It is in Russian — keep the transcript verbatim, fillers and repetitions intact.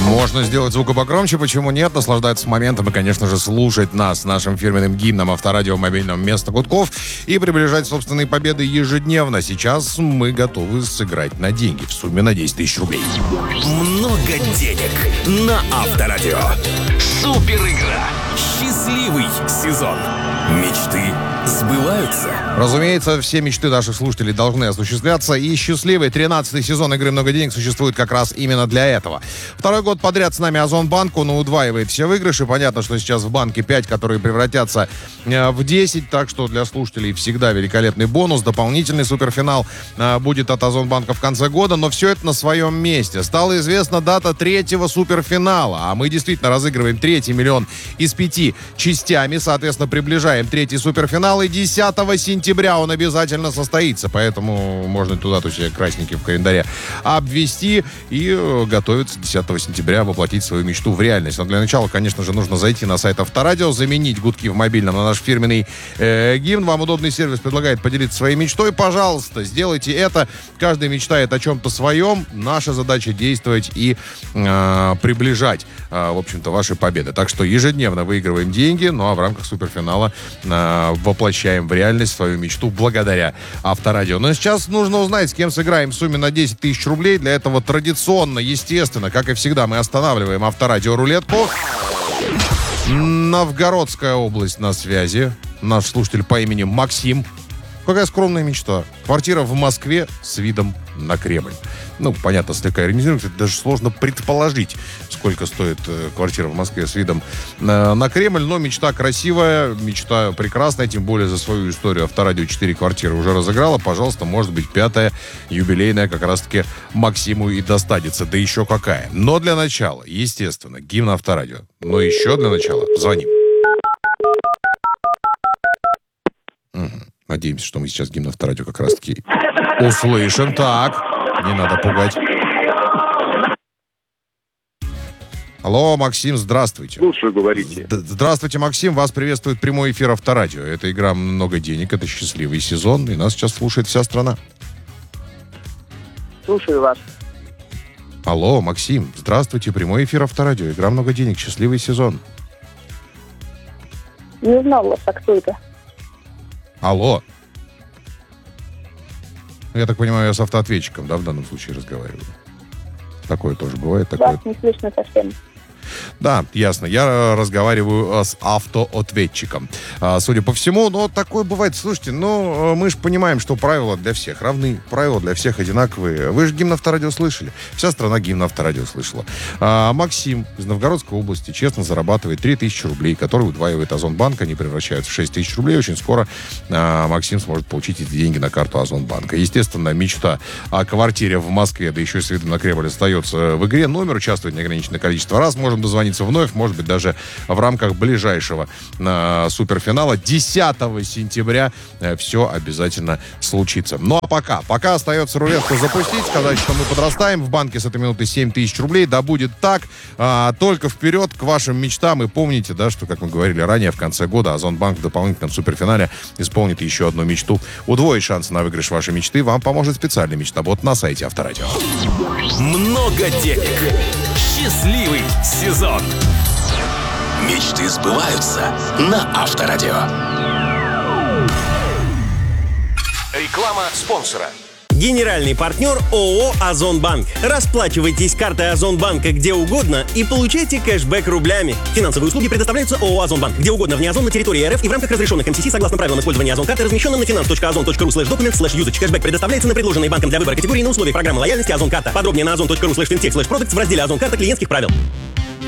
Можно сделать звук погромче, почему нет? Наслаждаться моментом и, конечно же, слушать нас нашим фирменным гимном Авторадио мобильном вместо гудков и приближать собственные победы ежедневно. Сейчас мы готовы сыграть на деньги в сумме на десять тысяч рублей. Много денег на Авторадио. Супер игра. Счастливый сезон. Мечты сбываются. Разумеется, все мечты наших слушателей должны осуществляться, и счастливый тринадцатый сезон игры «Много денег» существует как раз именно для этого. Второй год подряд с нами Озонбанк, он удваивает все выигрыши. Понятно, что сейчас в банке пять, которые превратятся в десять, так что для слушателей всегда великолепный бонус. Дополнительный суперфинал будет от Озонбанка в конце года, но все это на своем месте. Стала известна дата третьего суперфинала, а мы действительно разыгрываем третий миллион из пяти частями, соответственно, приближаем третий суперфинал, и десятого сентября он обязательно состоится, поэтому можно туда то себе красненький в календаре обвести и готовиться десятого сентября воплотить свою мечту в реальность. Но для начала, конечно же, нужно зайти на сайт Авторадио, заменить гудки в мобильном на наш фирменный э, гимн. Вам удобный сервис предлагает поделиться своей мечтой. Пожалуйста, сделайте это. Каждый мечтает о чем-то своем. Наша задача действовать и э, приближать, э, в общем-то, ваши победы. Так что ежедневно выигрываем деньги, ну а в рамках суперфинала э, воплощаем в реальность свою мечту благодаря Авторадио. Но сейчас нужно узнать, с кем сыграем в сумме на десять тысяч рублей. Для этого традиционно, естественно, как и всегда, мы останавливаем Авторадио рулетку. Новгородская область на связи. Наш слушатель по имени Максим. Какая скромная мечта. Квартира в Москве с видом на Кремль. Ну, понятно, слегка иронизируем. Даже сложно предположить, сколько стоит э, квартира в Москве с видом э, на Кремль. Но мечта красивая, мечта прекрасная. Тем более за свою историю Авторадио четыре квартиры уже разыграла. Пожалуйста, может быть, пятая, юбилейная, как раз-таки Максиму и достанется. Да еще какая. Но для начала, естественно, гимн Авторадио. Но еще для начала звоним. Угу. Надеемся, что мы сейчас гимн Авторадио как раз-таки услышим. Так, не надо пугать. Алло, Максим, здравствуйте. Слушаю, говорите. Здравствуйте, Максим. Вас приветствует прямой эфир Авторадио. Это игра «Много денег», это счастливый сезон, и нас сейчас слушает вся страна. Слушаю вас. Алло, Максим, здравствуйте, прямой эфир Авторадио. Игра «Много денег», счастливый сезон. Не знал вас, а кто это? Алло. Я так понимаю, я с автоответчиком, да, в данном случае разговариваю. Такое тоже бывает. Такое... Вас не слышно совсем. Да, ясно. Я разговариваю с автоответчиком. Судя по всему, но такое бывает. Слушайте, ну, мы же понимаем, что правила для всех равны. Правила для всех одинаковые. Вы же гимн Авторадио слышали. Вся страна гимн Авторадио слышала. А Максим из Новгородской области честно зарабатывает три тысячи рублей, которые удваивает Озонбанк. Они превращаются в шесть тысяч рублей. Очень скоро а, Максим сможет получить эти деньги на карту Озонбанка. Естественно, мечта о квартире в Москве, да еще и с видом на Кремль, остается в игре. Номер участвует неограниченное количество раз. Можем дозвониться вновь, может быть, даже в рамках ближайшего э, суперфинала. десятого сентября э, все обязательно случится. Ну а пока, пока остается рулетку запустить, сказать, что мы подрастаем. В банке с этой минуты семь тысяч рублей. Да будет так. Э, только вперед к вашим мечтам. И помните, да, что, как мы говорили ранее, в конце года Озонбанк в дополнительном суперфинале исполнит еще одну мечту. Удвоить шанс на выигрыш вашей мечты вам поможет специальный мечтобот на сайте Авторадио. Много денег. Счастливый сезон. Мечты сбываются на Авторадио. Реклама спонсора. Генеральный партнер ООО «Озонбанк». Расплачивайтесь картой Озонбанка где угодно и получайте кэшбэк рублями. Финансовые услуги предоставляются ООО «Озонбанк» где угодно вне Озон на территории РФ и в рамках разрешенных эм си си согласно правилам использования Озон-карты, размещенным на finance.ozon.ru слэш document слэш usage. Кэшбэк предоставляется на предложенные банком для выбора категории на условиях программы лояльности Озон-карта. Подробнее на ozon.ru слэш fintech слэш products в разделе Озон-карта клиентских правил.